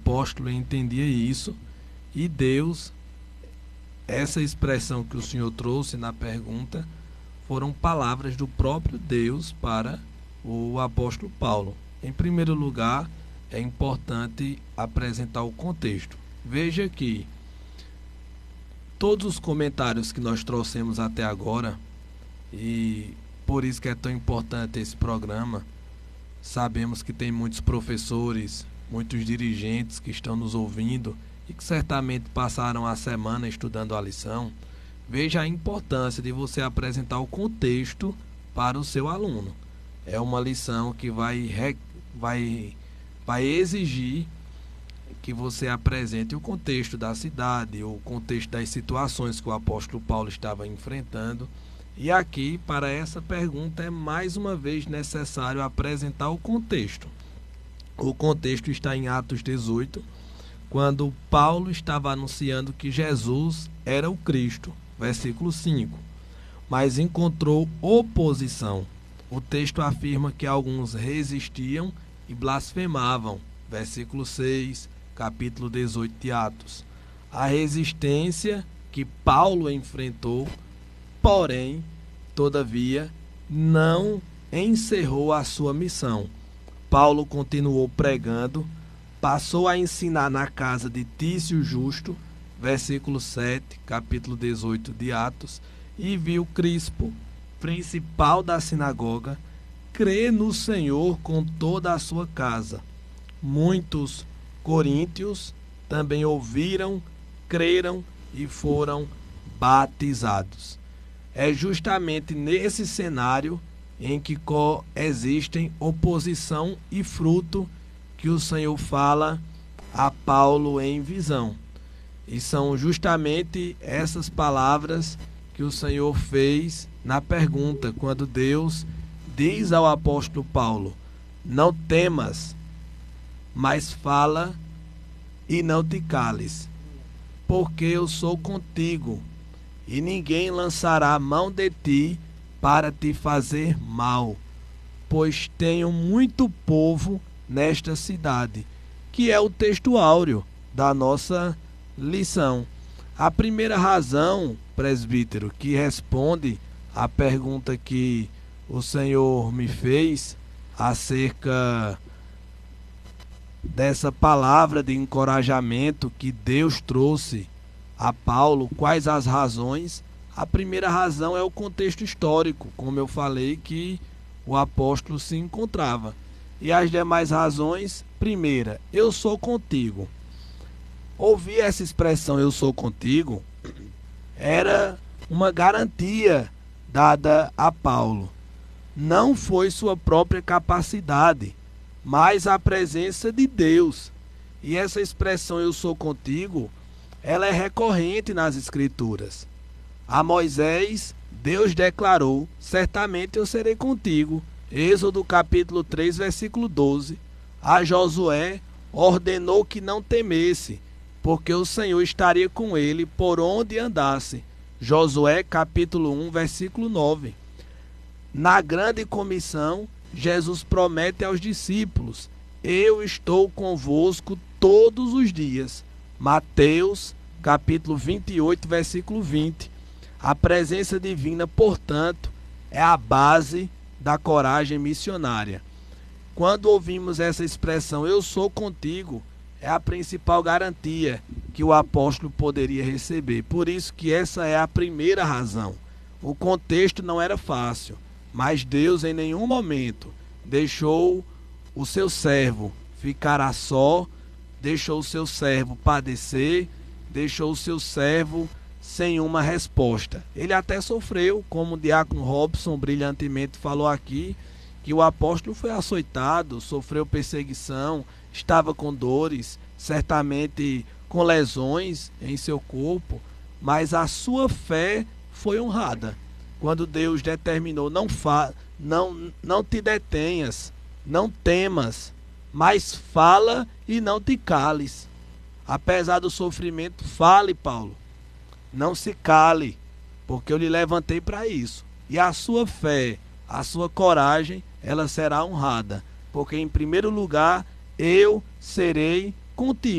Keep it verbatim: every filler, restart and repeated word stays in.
apóstolo entendia isso e Deus, essa expressão que o senhor trouxe na pergunta, foram palavras do próprio Deus para o apóstolo Paulo. Em primeiro lugar, é importante apresentar o contexto. Veja que todos os comentários que nós trouxemos até agora, e por isso que é tão importante esse programa, sabemos que tem muitos professores, muitos dirigentes que estão nos ouvindo e que certamente passaram a semana estudando a lição. Veja a importância de você apresentar o contexto para o seu aluno. É uma lição que vai, vai, vai exigir que você apresente o contexto da cidade, o contexto das situações que o apóstolo Paulo estava enfrentando. E aqui, para essa pergunta, é mais uma vez necessário apresentar o contexto. O contexto está em Atos dezoito, quando Paulo estava anunciando que Jesus era o Cristo, versículo cinco, mas encontrou oposição. O texto afirma que alguns resistiam e blasfemavam, versículo seis, capítulo dezoito de Atos. A resistência que Paulo enfrentou, porém, todavia, não encerrou a sua missão. Paulo continuou pregando, passou a ensinar na casa de Tício Justo, versículo sete, capítulo dezoito de Atos, e viu Crispo, principal da sinagoga, crer no Senhor com toda a sua casa. Muitos coríntios também ouviram, creram e foram batizados. É justamente nesse cenário em que coexistem oposição e fruto que o Senhor fala a Paulo em visão. E são justamente essas palavras que o Senhor fez na pergunta, quando Deus diz ao apóstolo Paulo: não temas, mas fala e não te cales, porque eu sou contigo, e ninguém lançará a mão de ti para te fazer mal, pois tenho muito povo nesta cidade, que é o texto áureo da nossa lição. A primeira razão, presbítero, que responde à pergunta que o Senhor me fez acerca dessa palavra de encorajamento que Deus trouxe a Paulo, quais as razões? A primeira razão é o contexto histórico, como eu falei, que o apóstolo se encontrava. E as demais razões: primeira, eu sou contigo. Ouvir essa expressão, eu sou contigo, era uma garantia dada a Paulo. Não foi sua própria capacidade, mas a presença de Deus. E essa expressão, eu sou contigo, ela é recorrente nas Escrituras. A Moisés, Deus declarou: certamente eu serei contigo. Êxodo capítulo três, versículo doze. A Josué, ordenou que não temesse, porque o Senhor estaria com ele por onde andasse. Josué capítulo um, versículo nove. Na grande comissão, Jesus promete aos discípulos: eu estou convosco todos os dias. Mateus capítulo vinte e oito, versículo vinte. A presença divina, portanto, é a base da coragem missionária. Quando ouvimos essa expressão, eu sou contigo, é a principal garantia que o apóstolo poderia receber. Por isso que essa é a primeira razão. O contexto não era fácil, mas Deus em nenhum momento deixou o seu servo ficar a só, deixou o seu servo padecer, deixou o seu servo sem uma resposta. Ele até sofreu, como o diácono Robson brilhantemente falou aqui, que o apóstolo foi açoitado, sofreu perseguição, estava com dores, certamente com lesões em seu corpo, mas a sua fé foi honrada. Quando Deus determinou: não, fa não, não te detenhas, não temas, mas fala e não te cales. Apesar do sofrimento, fale, Paulo. Não se cale, porque eu lhe levantei para isso. E a sua fé, a sua coragem, ela será honrada, porque em primeiro lugar eu serei contigo.